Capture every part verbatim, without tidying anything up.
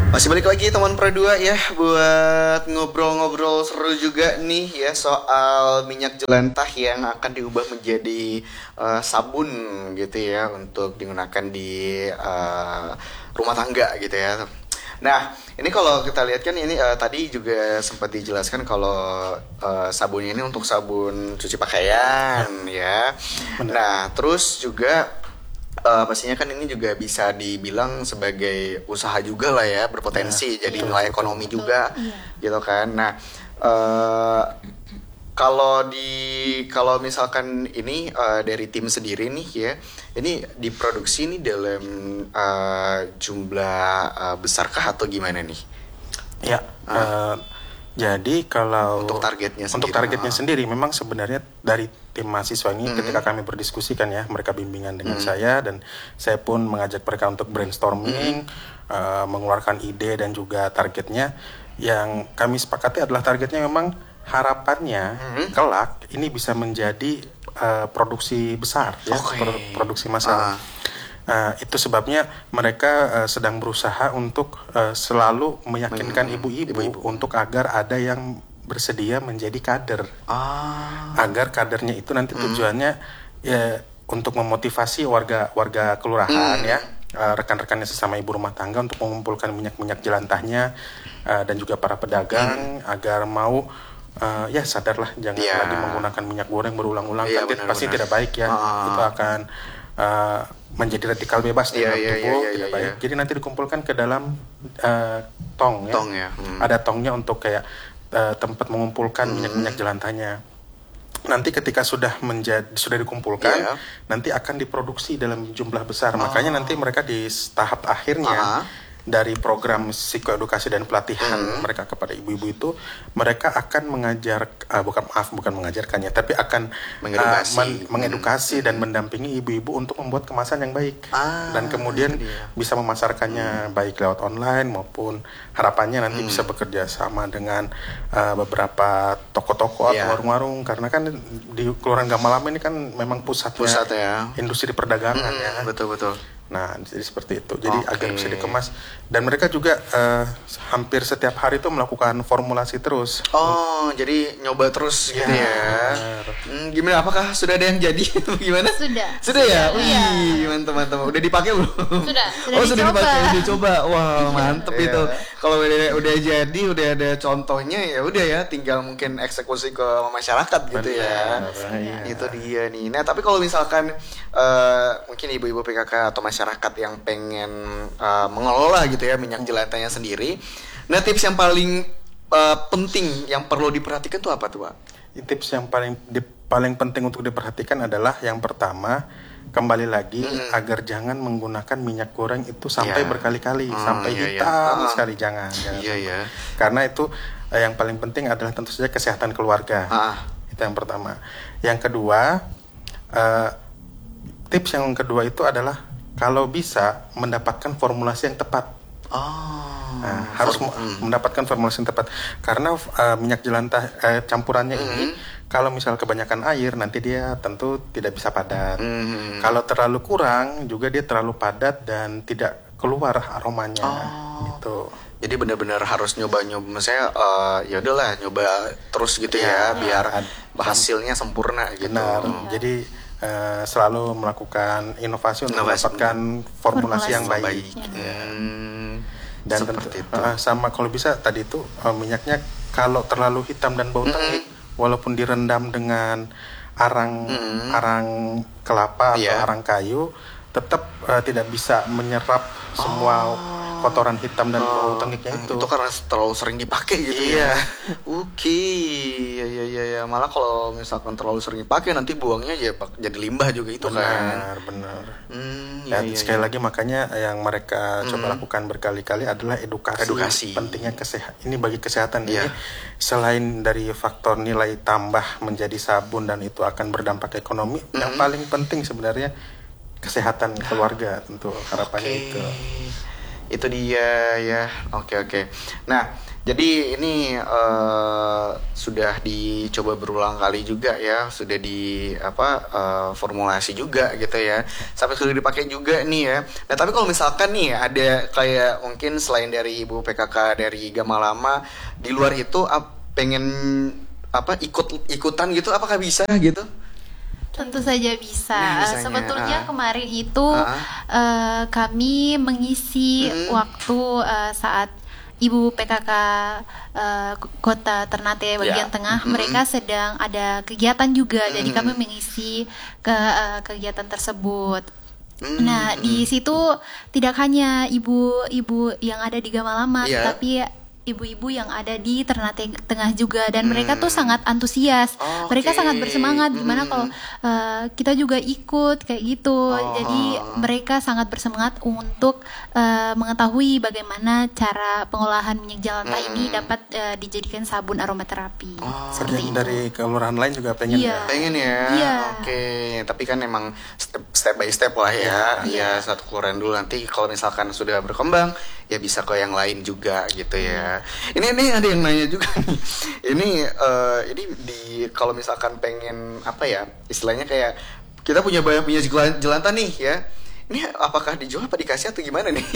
Masih balik lagi teman Pro dua ya buat ngobrol-ngobrol seru juga nih ya soal minyak jelantah yang akan diubah menjadi uh, sabun gitu ya untuk digunakan di uh, rumah tangga gitu ya. Nah, ini kalau kita lihat kan ini uh, tadi juga sempat dijelaskan kalau uh, sabun ini untuk sabun cuci pakaian ya. Benar. Nah, terus juga Uh, pastinya kan ini juga bisa dibilang sebagai usaha juga lah ya, berpotensi Ya, jadi betul, nilai betul, ekonomi betul. juga Iya. gitu kan. Nah, uh, kalau di kalau misalkan ini uh, dari tim sendiri nih ya, ini diproduksi nih dalam uh, jumlah uh, besarkah atau gimana nih? Ya, eh, jadi kalau Untuk targetnya untuk sendiri, targetnya ah. sendiri memang sebenarnya dari tim mahasiswa ini Mhm. ketika kami berdiskusi kan ya, mereka bimbingan dengan Mhm. saya dan saya pun mengajak mereka untuk brainstorming, eh, mengeluarkan ide dan juga targetnya. Yang kami sepakati adalah targetnya memang harapannya Mhm. kelak ini bisa menjadi eh, produksi besar ya, Oke. pro- produksi massal. Ah. Uh, itu sebabnya mereka uh, sedang berusaha untuk uh, selalu meyakinkan Men- ibu-ibu ibu-ibu. untuk agar ada yang bersedia menjadi kader, Ah. agar kadernya itu nanti Hmm. tujuannya ya untuk memotivasi warga warga kelurahan Hmm. ya, uh, rekan-rekannya sesama ibu rumah tangga untuk mengumpulkan minyak-minyak jelantahnya uh, dan juga para pedagang agar mau uh, ya sadarlah jangan Iya. lagi menggunakan minyak goreng berulang-ulang, Iya, kan benar, pasti benar. tidak baik ya. Ah. Itu akan uh, menjadi radikal bebas di Iya, dalam iya, tubuh, iya, iya, tidak iya, baik. iya. Jadi nanti dikumpulkan ke dalam uh, tong ya. Tong ya. Hmm. Ada tongnya untuk kayak uh, tempat mengumpulkan Hmm. minyak-minyak jelantahnya. Nanti ketika sudah menjadi sudah dikumpulkan, Iya. nanti akan diproduksi dalam jumlah besar. Oh. Makanya nanti mereka di tahap akhirnya Ah. dari program psikoedukasi dan pelatihan Hmm. mereka kepada ibu-ibu itu, mereka akan mengajar uh, bukan maaf bukan mengajarkannya, tapi akan Mengedukasi. uh, men- mengedukasi Hmm. dan mendampingi ibu-ibu untuk membuat kemasan yang baik, Ah, dan kemudian itu dia. bisa memasarkannya baik lewat online maupun harapannya nanti Hmm. bisa bekerja sama dengan uh, beberapa toko-toko Iya. atau warung-warung, karena kan di Kelurahan Gamalam ini kan memang pusatnya Pusat ya. industri perdagangan Hmm, ya. betul betul. Nah, jadi seperti itu. Jadi Oke. agar bisa dikemas, dan mereka juga eh, hampir setiap hari itu melakukan formulasi terus. Oh, jadi nyoba terus gitu Ya, ya. benar. Hmm, gimana? Apakah sudah ada yang jadi? Gimana? Sudah. Sudah ya? Iya. Wih, mantap mantap. Udah dipakai belum? Sudah, sudah oh, sudah dicoba. dipakai, udah coba. Wah, mantep Iya. itu. Kalau udah udah jadi, udah ada contohnya ya udah ya, tinggal mungkin eksekusi ke masyarakat gitu ya. Benar, iya. Itu dia nih. Nah, tapi kalau misalkan eh, mungkin ibu-ibu P K K atau masyarakat yang pengen eh, mengelola gitu ya minyak jelantahnya sendiri. Nah, tips yang paling eh, penting yang perlu diperhatikan tuh apa tuh, Pak? Tips yang paling di- paling penting untuk diperhatikan adalah yang pertama, kembali lagi Mm-mm. agar jangan menggunakan minyak goreng itu sampai Iya. berkali-kali, Hmm, sampai iya, iya. hitam Ah. sekali, jangan, jangan. Iya ya. Karena itu eh, yang paling penting adalah tentu saja kesehatan keluarga. Ah. Itu yang pertama. Yang kedua, eh, tips yang kedua itu adalah kalau bisa mendapatkan formulasi yang tepat. Oh. Nah, harus Form- me- hmm. mendapatkan formulasi yang tepat, karena eh, minyak jelantah eh, campurannya ini Mhm. kalau misal kebanyakan air nanti dia tentu tidak bisa padat. Mhm. Kalau terlalu kurang juga dia terlalu padat dan tidak keluar aromanya. Oh. Gitu. Jadi benar-benar harus nyoba-nyoba, misalnya eh, ya udahlah nyoba terus gitu ya, Ya, biar ad- hasilnya sempurna gitu. Benar. Jadi eh, selalu melakukan inovasi untuk Inovasi, mendapatkan formulasi, Formulasi yang baik. baik. Ya. Hmm, Dan seperti tentu itu. eh, sama kalau bisa tadi itu eh, minyaknya kalau terlalu hitam dan bau Mm-mm. tengik, walaupun direndam dengan arang Mm-mm. arang kelapa atau Iya. arang kayu, tetap eh, tidak bisa menyerap semua kotoran hitam dan bau tengiknya itu. Itu karena terlalu sering dipakai gitu Iya. ya. Oke, ya ya ya ya. Malah kalau misalkan terlalu sering dipakai nanti buangnya ya bak- jadi limbah juga itu kan. benar, benar. Hmm, Dan iya, iya, sekali iya. lagi makanya yang mereka coba Mm. lakukan berkali-kali adalah edukasi, Edukasi. pentingnya kesehatan. Ini bagi kesehatan. Iya. Jadi selain dari faktor nilai tambah menjadi sabun dan itu akan berdampak ekonomi, yang Mm. paling penting sebenarnya kesehatan keluarga tentu harapannya Oke. itu. Itu dia ya. Oke oke. Nah, Jadi ini uh, sudah dicoba berulang kali juga ya, sudah di apa uh, formulasi juga gitu ya, sampai sudah dipakai juga nih ya. Nah tapi kalau misalkan nih ada kayak mungkin selain dari Ibu P K K dari Gamalama, di luar itu ap, pengen apa ikut ikutan gitu, apakah bisa gitu? Tentu saja bisa. Nah, uh, sebetulnya uh. kemarin itu uh. Uh, kami mengisi hmm. waktu uh, saat Ibu P K K uh, Kota Ternate bagian yeah. tengah, mm-hmm. mereka sedang ada kegiatan juga, mm-hmm. jadi kami mengisi ke uh, kegiatan tersebut. Mm-hmm. Nah di situ tidak hanya ibu-ibu yang ada di Gamalama, yeah. tetapi ibu-ibu yang ada di Ternate Tengah juga, dan hmm. mereka tuh sangat antusias, oh, mereka okay. sangat bersemangat gimana hmm. kalau uh, kita juga ikut kayak gitu. Oh. Jadi mereka sangat bersemangat untuk uh, mengetahui bagaimana cara pengolahan minyak jelantah hmm. ini dapat uh, dijadikan sabun aromaterapi. Oh. Seperti itu. Dari kelurahan lain juga pengen yeah. ya? Pengen ya? Yeah. Oke, okay. Tapi kan emang step, step by step lah ya. Yeah. Ya satu kelurahan dulu, nanti kalau misalkan sudah berkembang ya bisa ke yang lain juga gitu ya. Ini ini ada yang nanya juga nih. Ini uh, ini di kalau misalkan pengen apa ya, istilahnya kayak kita punya banyak minyak jelantah nih ya. Ini apakah dijual apa dikasih atau gimana nih?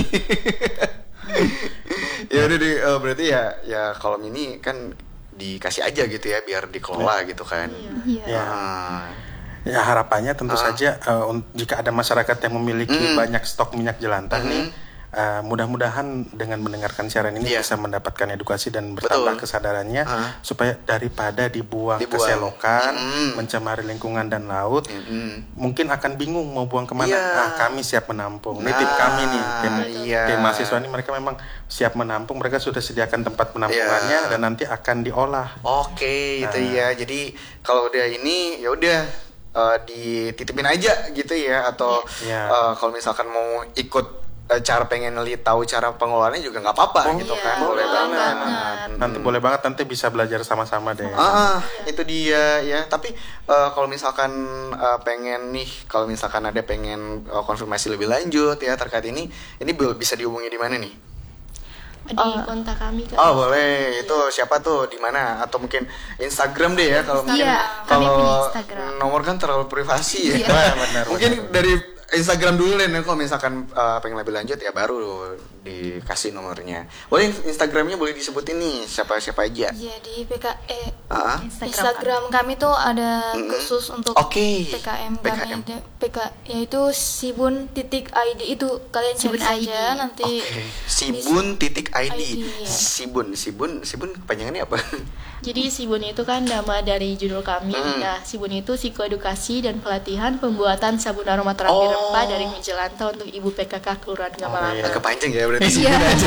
Ya udah deh, uh, berarti ya ya kalau ini kan dikasih aja gitu ya biar dikelola gitu kan. Iya. Ya. Uh. Ya harapannya tentu uh. saja uh, jika ada masyarakat yang memiliki mm. banyak stok minyak jelantah mm-hmm. nih, uh, mudah-mudahan dengan mendengarkan siaran ini yeah. bisa mendapatkan edukasi dan bertambah Betul. kesadarannya uh. supaya daripada dibuang, dibuang. ke selokan, mm. mencemari lingkungan dan laut, mm. mungkin akan bingung mau buang kemana. Yeah. Nah kami siap menampung. Ini tim kami nih, tim, yeah. tim mahasiswa ini, mereka memang siap menampung, mereka sudah sediakan tempat penampungannya yeah. dan nanti akan diolah. Oke, okay, nah. itu ya. Jadi kalau udah ini ya udah. Uh, dititipin aja gitu ya, atau yeah. uh, kalau misalkan mau ikut uh, cara pengen lihat tahu cara pengolahannya juga nggak apa-apa oh, gitu yeah, kan, boleh banget. banget. Nanti boleh banget, nanti bisa belajar sama-sama deh. Ah, ah itu dia ya. Tapi uh, kalau misalkan uh, pengen nih, kalau misalkan ada pengen uh, konfirmasi lebih lanjut ya terkait ini, ini bisa dihubungi di mana nih? Di kontak kami kan. Oh boleh, itu siapa tuh, di mana, atau mungkin Instagram deh ya kalau mungkin iya, kalau nomor kan terlalu privasi ya. Iya. Benar, mungkin benar. Dari Instagram dulu deh, kalau misalkan uh, pengen lebih lanjut ya baru dikasih nomornya. Boleh Instagramnya boleh disebutin nih siapa siapa aja. Iya di P K E uh-huh. Instagram, Instagram kami tuh ada mm-hmm. khusus untuk okay. P K M P K M. kami, P K yaitu sibun titik I D, itu kalian cari saja nanti. Okay. Sibun titik I D. I D ya. Sibun sibun sibun panjangannya apa? Jadi Sibun itu kan nama dari judul kami. Hmm. Nah, Sibun itu psikoedukasi dan pelatihan pembuatan sabun aromaterapi oh. rempah dari minyak jelantah untuk Ibu P K K Kelurahan Gamalama. Oh, iya. Agak panjang ya berarti Sibun aja.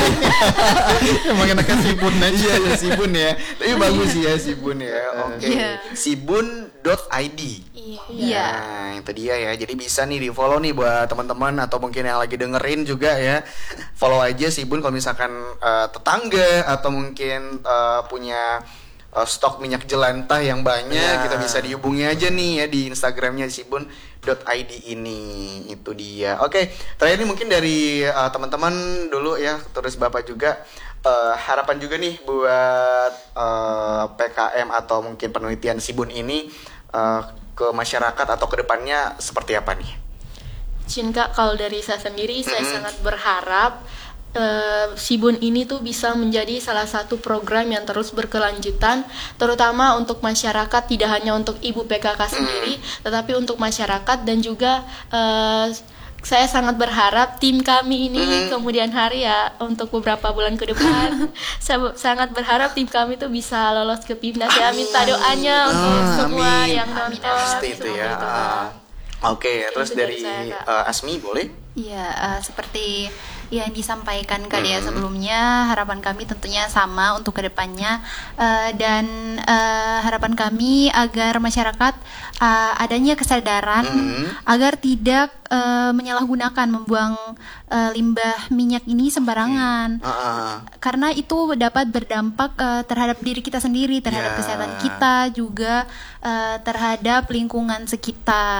Emang enaknya Sibun aja. Iya, ya Sibun ya. Tapi bagus ya Sibun ya. Oke. Okay. Yeah. Sibun dot I D. Iya. Yeah. Nah, itu dia ya. Jadi bisa nih di-follow nih buat teman-teman atau mungkin yang lagi dengerin juga ya. Follow aja Sibun kalau misalkan uh, tetangga atau mungkin uh, punya Uh, stok minyak jelantah yang banyak, yeah. kita bisa dihubungi aja nih ya di Instagramnya sibun dot I D ini. Itu dia. Oke, okay, terakhir ini mungkin dari uh, teman-teman dulu ya, terus Bapak juga uh, harapan juga nih buat uh, P K M atau mungkin penelitian Sibun ini uh, ke masyarakat atau ke depannya seperti apa nih? Cinka, kalau dari saya sendiri mm-hmm. saya sangat berharap Uh, Sibun ini tuh bisa menjadi salah satu program yang terus berkelanjutan, terutama untuk masyarakat, tidak hanya untuk Ibu P K K sendiri, mm. tetapi untuk masyarakat, dan juga uh, saya sangat berharap tim kami ini mm. kemudian hari ya untuk beberapa bulan ke depan saya sangat berharap tim kami tuh bisa lolos ke PIMNAS. Saya minta doanya untuk ah, semua amin. yang nonton. Pasti itu ya. Uh, Oke, okay, terus dari, dari uh, Asmi boleh? Iya, uh, seperti yang disampaikan kali ya sebelumnya, harapan kami tentunya sama untuk kedepannya, uh, dan uh, harapan kami agar masyarakat uh, adanya kesadaran mm-hmm. agar tidak uh, menyalahgunakan membuang uh, limbah minyak ini sembarangan, okay. uh-uh. karena itu dapat berdampak uh, terhadap diri kita sendiri, terhadap yeah. kesehatan kita, juga uh, terhadap lingkungan sekitar.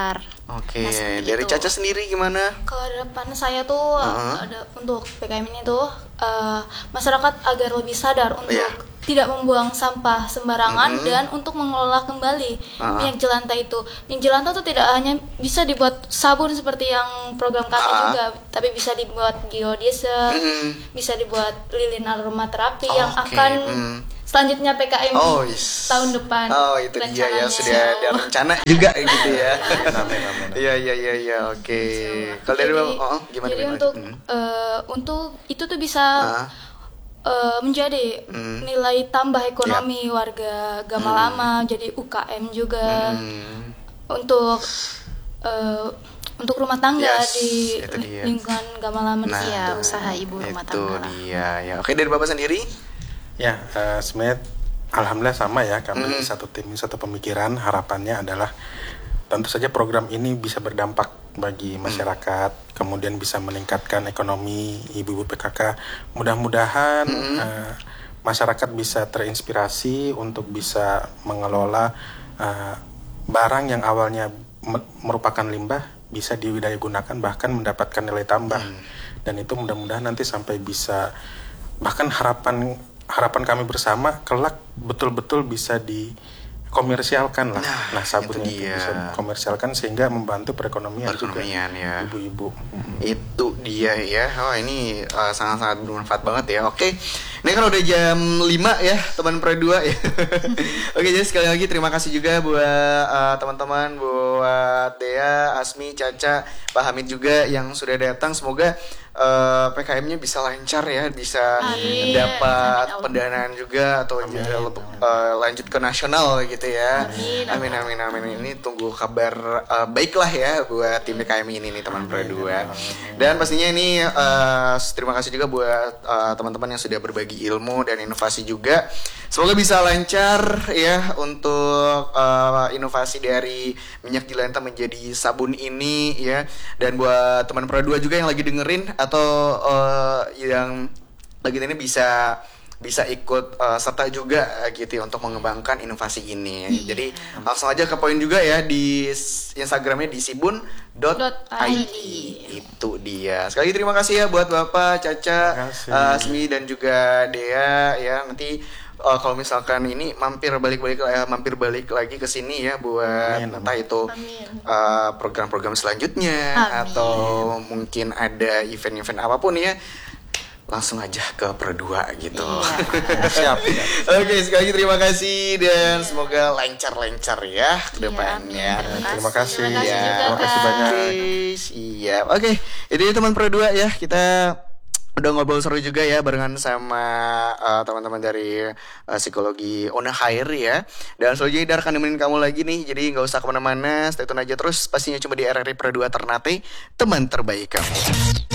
Oke, okay. Nah, dari Caca sendiri gimana? Kalau harapan saya tuh uh-huh. ada untuk P K M ini tuh uh, masyarakat agar lebih sadar untuk yeah. tidak membuang sampah sembarangan mm-hmm. dan untuk mengelola kembali uh-huh. minyak jelantah itu. Minyak jelantah tuh tidak hanya bisa dibuat sabun seperti yang program kami uh-huh. juga, tapi bisa dibuat biodiesel, mm-hmm. bisa dibuat lilin aromaterapi oh, yang okay. akan mm. selanjutnya P K M oh, yes. tahun depan. Oh itu dia ya, sudah ada rencana juga gitu ya. Iya iya iya iya oke. Kalau dari oh, gimana? Jadi gimana? untuk hmm. uh, untuk itu tuh bisa uh. Uh, menjadi hmm. nilai tambah ekonomi yeah. warga Gama hmm. Lama, jadi U K M juga hmm. untuk uh, untuk rumah tangga yes, di lingkungan Gama Lama. Nah, ya, usaha ibu rumah itu tangga. Itu dia ya. Oke, dari Bapak sendiri? Ya, uh, sebenarnya alhamdulillah sama ya, kami hmm. satu tim, satu pemikiran. Harapannya adalah tentu saja program ini bisa berdampak bagi masyarakat, hmm. kemudian bisa meningkatkan ekonomi ibu-ibu P K K. Mudah-mudahan hmm. uh, masyarakat bisa terinspirasi untuk bisa mengelola uh, barang yang awalnya me- merupakan limbah bisa didaya gunakan bahkan mendapatkan nilai tambah. Hmm. Dan itu mudah-mudahan nanti sampai bisa, bahkan harapan harapan kami bersama kelak betul-betul bisa dikomersialkan lah. Nah, nah sabun itu, itu bisa dikomersialkan sehingga membantu perekonomian, perekonomian juga ya. ibu-ibu. Hmm. Itu dia ya. Oh ini uh, sangat-sangat bermanfaat banget ya. Oke. Ini kan udah jam lima ya, teman Pro dua ya. Oke, jadi sekali lagi terima kasih juga buat uh, teman-teman, buat Dea, Asmi, Caca, Pak Hamid juga yang sudah datang. Semoga uh, P K M-nya bisa lancar ya, bisa Amin. dapat pendanaan juga atau Amin. juga uh, lanjut ke nasional gitu ya. Amin. Amin amin amin. Ini tunggu kabar uh, baiklah ya buat tim P K M ini nih teman Pro dua. Dan pastinya ini uh, terima kasih juga buat uh, teman-teman yang sudah berbagi ilmu dan inovasi juga. Semoga bisa lancar ya untuk uh, inovasi dari minyak jelantah menjadi sabun ini ya. Dan buat teman Pro dua juga yang lagi dengerin atau uh, yang lagi ini bisa bisa ikut uh, serta juga uh, gitu ya, untuk mengembangkan inovasi ini. Yeah. Jadi langsung aja ke poin juga ya di Instagramnya di sibun dot i d. Itu dia. Sekali lagi terima kasih ya buat Bapak, Caca, uh, Asmi dan juga Dea ya. Nanti uh, kalau misalkan ini mampir balik-balik uh, mampir balik lagi ke sini ya buat Amin. entah itu uh, program-program selanjutnya Amin. atau mungkin ada event-event apapun ya. Langsung aja ke Pro dua gitu. Iya. Siap. Oke, sekali lagi terima kasih dan iya. semoga lancar-lancar ya ke depannya. Iya, terima kasih. Terima kasih, ya. juga, terima kasih banyak. Oke, siap. Oke, itu teman Pro dua ya. Kita udah ngobrol seru juga ya barengan sama uh, teman-teman dari uh, psikologi Ona Hair ya. Dan selanjutnya Dar akan nemenin kamu lagi nih. Jadi nggak usah kemana-mana, stay tune aja terus. Pastinya cuma di R R I Pro dua Ternate, teman terbaik kamu.